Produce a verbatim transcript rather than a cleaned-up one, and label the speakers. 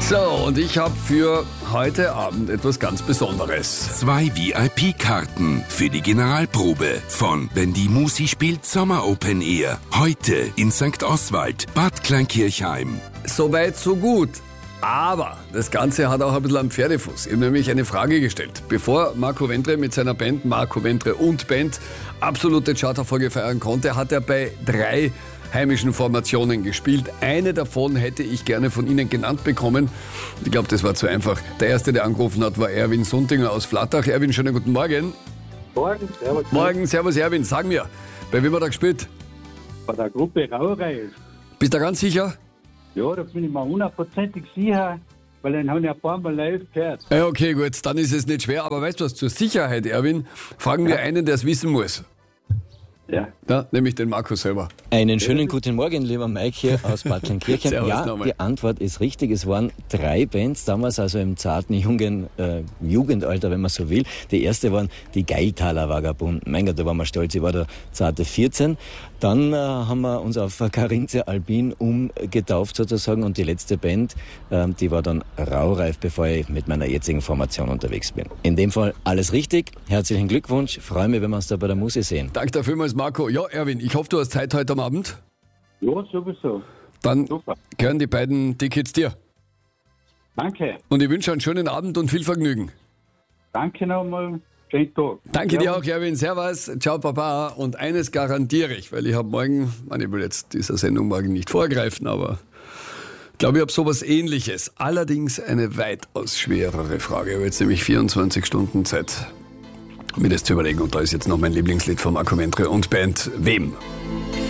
Speaker 1: So, und ich habe für heute Abend etwas ganz Besonderes.
Speaker 2: Zwei V I P-Karten für die Generalprobe von Wenn die Musi spielt Sommer Open Air. Heute in Sankt Oswald, Bad Kleinkirchheim.
Speaker 1: Soweit, so gut. Aber das Ganze hat auch ein bisschen einen Pferdefuß. Ich habe nämlich eine Frage gestellt. Bevor Marco Ventre mit seiner Band Marco Ventre und Band absolute Charterfolge feiern konnte, hat er bei drei heimischen Formationen gespielt. Eine davon hätte ich gerne von Ihnen genannt bekommen. Ich glaube, das war zu einfach. Der erste, der angerufen hat, war Erwin Suntinger aus Flattach. Erwin, schönen guten Morgen.
Speaker 3: Morgen, servus.
Speaker 1: Morgen, servus Erwin. Sag mir, bei wem hat er gespielt?
Speaker 3: Bei der Gruppe Raureif.
Speaker 1: Bist du ganz sicher?
Speaker 3: Ja, da bin ich mir hundertprozentig sicher, weil den habe ich ein paar Mal live gehört.
Speaker 1: Ja, okay, gut, dann ist es nicht schwer. Aber weißt du was, zur Sicherheit, Erwin, fragen wir einen, der es wissen muss.
Speaker 3: Ja.
Speaker 1: Ja, nämlich den Markus selber.
Speaker 4: Einen schönen guten Morgen, lieber Mike hier aus Bad Kleinkirchheim.
Speaker 1: Servus
Speaker 4: Ja,
Speaker 1: nochmal.
Speaker 4: die Antwort ist richtig. Es waren drei Bands damals, also im zarten, jungen äh, Jugendalter, wenn man so will. Die erste waren die Geiltaler Vagabunden. Mein Gott, da waren wir stolz. Ich war da zarte vierzehn. Dann äh, haben wir uns auf Carinthia Albin umgetauft sozusagen. Und die letzte Band, äh, die war dann Raureif, bevor ich mit meiner jetzigen Formation unterwegs bin. In dem Fall alles richtig. Herzlichen Glückwunsch. Freue mich, wenn wir uns da bei der Musi sehen.
Speaker 1: Danke dafür vielmals, Marco. Ja, Erwin, ich hoffe, du hast Zeit heute am Abend.
Speaker 3: Ja, sowieso.
Speaker 1: Dann
Speaker 3: Super.
Speaker 1: gehören die beiden Tickets dir.
Speaker 3: Danke.
Speaker 1: Und ich wünsche einen schönen Abend und viel Vergnügen.
Speaker 3: Danke nochmal. Schönen Tag.
Speaker 1: Danke dir auch, Erwin. Servus. Ciao, Papa. Und eines garantiere ich, weil ich habe morgen, ich will jetzt dieser Sendung morgen nicht vorgreifen, aber ich glaube, ich habe sowas Ähnliches. Allerdings eine weitaus schwerere Frage. Ich habe jetzt nämlich vierundzwanzig Stunden Zeit, mir das zu überlegen. Und da ist jetzt noch mein Lieblingslied von Marco Ventre und Band Wem.